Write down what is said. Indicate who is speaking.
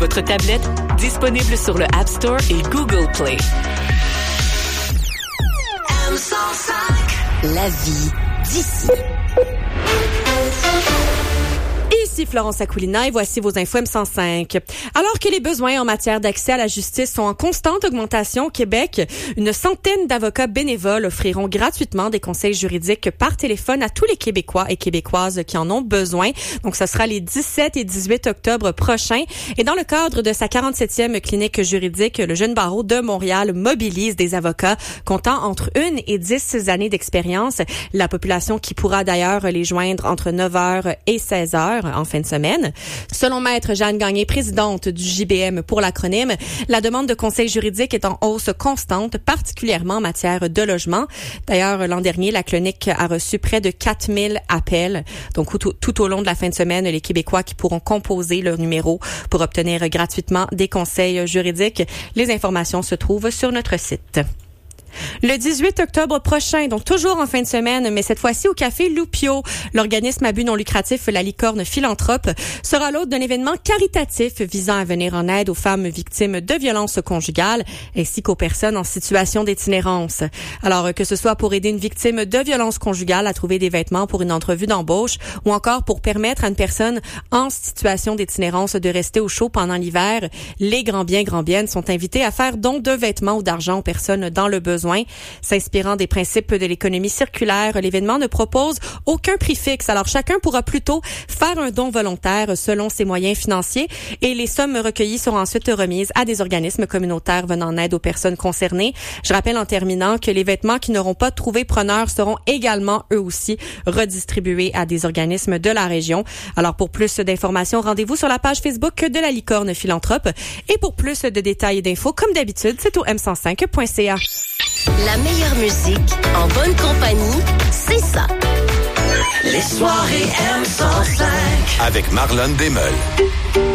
Speaker 1: Votre tablette, disponible sur le App Store et Google Play.
Speaker 2: M105. La vie d'ici.
Speaker 3: Ici Florence Akoulina et voici vos infos M105. Alors que les besoins en matière d'accès à la justice sont en constante augmentation au Québec, une centaine d'avocats bénévoles offriront gratuitement des conseils juridiques par téléphone à tous les Québécois et Québécoises qui en ont besoin. Donc, ce sera les 17 et 18 octobre prochains. Et dans le cadre de sa 47e clinique juridique, le Jeune Barreau de Montréal mobilise des avocats comptant entre 1 et 10 années d'expérience. La population qui pourra d'ailleurs les joindre entre 9h et 16h en fin de semaine. Selon Maître Jeanne Gagné, présidente du JBM pour l'acronyme, la demande de conseil juridique est en hausse constante, particulièrement en matière de logement. D'ailleurs, l'an dernier, la clinique a reçu près de 4000 appels. Donc, tout au long de la fin de semaine, les Québécois qui pourront composer leur numéro pour obtenir gratuitement des conseils juridiques. Les informations se trouvent sur notre site. Le 18 octobre prochain, donc toujours en fin de semaine, mais cette fois-ci au Café Loupio, l'organisme à but non lucratif La Licorne Philanthrope sera l'hôte d'un événement caritatif visant à venir en aide aux femmes victimes de violences conjugales ainsi qu'aux personnes en situation d'itinérance. Alors que ce soit pour aider une victime de violences conjugales à trouver des vêtements pour une entrevue d'embauche ou encore pour permettre à une personne en situation d'itinérance de rester au chaud pendant l'hiver, les grands biennes sont invités à faire don de vêtements ou d'argent aux personnes dans le besoin. S'inspirant des principes de l'économie circulaire, l'événement ne propose aucun prix fixe. Alors, chacun pourra plutôt faire un don volontaire selon ses moyens financiers et les sommes recueillies seront ensuite remises à des organismes communautaires venant en aide aux personnes concernées. Je rappelle en terminant que les vêtements qui n'auront pas trouvé preneur seront également, eux aussi, redistribués à des organismes de la région. Alors, pour plus d'informations, rendez-vous sur la page Facebook de La Licorne Philanthrope. Et pour plus de détails et d'infos, comme d'habitude, c'est au m105.ca.
Speaker 2: La meilleure musique en bonne compagnie, c'est ça. Les soirées M105.
Speaker 4: Avec Marlène Desmeules.